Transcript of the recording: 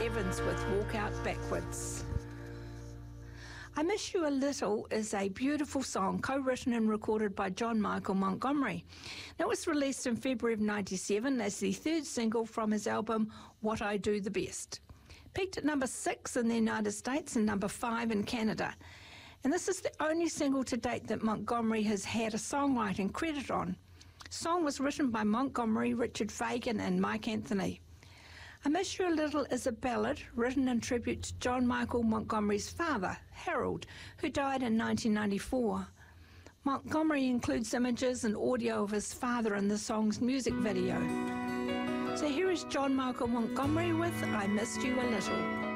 Evans with Walk Out Backwards. I Miss You a Little is a beautiful song co-written and recorded by John Michael Montgomery. It was released in February of '97 as the third single from his album What I Do the Best. Peaked at number 6 in the United States and number 5 in Canada. And this is the only single to date that Montgomery has had a songwriting credit on. The song was written by Montgomery, Richard Fagan and Mike Anthony. I Miss You a Little is a ballad written in tribute to John Michael Montgomery's father, Harold, who died in 1994. Montgomery includes images and audio of his father in the song's music video. So here is John Michael Montgomery with I Missed You a Little.